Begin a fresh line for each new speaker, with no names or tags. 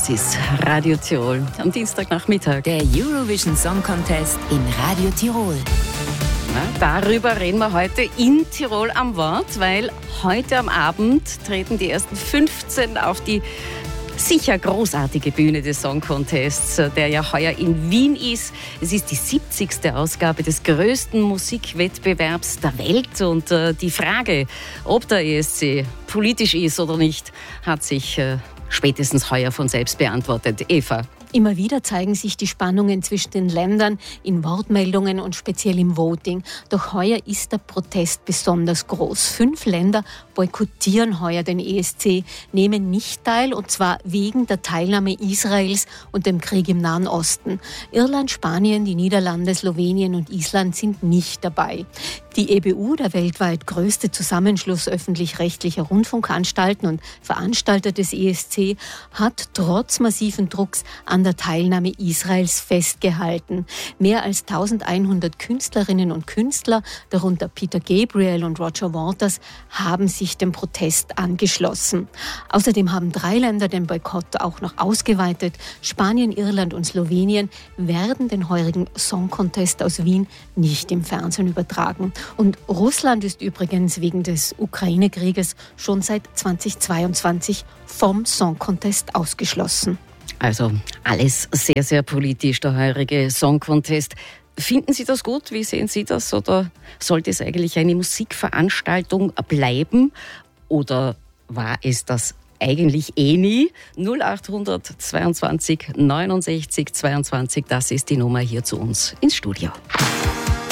Das ist Radio Tirol am Dienstagnachmittag.
Der Eurovision Song Contest in Radio Tirol.
Darüber reden wir heute in Tirol am Wort, weil heute am Abend treten die ersten 15 auf die sicher großartige Bühne des Song Contests, der ja heuer in Wien ist. Es ist die 70. Ausgabe des größten Musikwettbewerbs der Welt und die Frage, ob der ESC politisch ist oder nicht, hat sich spätestens heuer von selbst beantwortet. Eva.
Immer wieder zeigen sich die Spannungen zwischen den Ländern in Wortmeldungen und speziell im Voting. Doch heuer ist der Protest besonders groß. 5 Länder boykottieren heuer den ESC, nehmen nicht teil, und zwar wegen der Teilnahme Israels und dem Krieg im Nahen Osten. Irland, Spanien, die Niederlande, Slowenien und Island sind nicht dabei. Die EBU, der weltweit größte Zusammenschluss öffentlich-rechtlicher Rundfunkanstalten und Veranstalter des ESC, hat trotz massiven Drucks an der Teilnahme Israels festgehalten. Mehr als 1100 Künstlerinnen und Künstler, darunter Peter Gabriel und Roger Waters, haben sich dem Protest angeschlossen. Außerdem haben 3 Länder den Boykott auch noch ausgeweitet. Spanien, Irland und Slowenien werden den heurigen Song Contest aus Wien nicht im Fernsehen übertragen. Und Russland ist übrigens wegen des Ukraine-Krieges schon seit 2022 vom Song Contest ausgeschlossen.
Also alles sehr, sehr politisch, der heurige Song Contest. Finden Sie das gut? Wie sehen Sie das? Oder sollte es eigentlich eine Musikveranstaltung bleiben? Oder war es das eigentlich nie? 0800 22 69 22, das ist die Nummer hier zu uns ins Studio.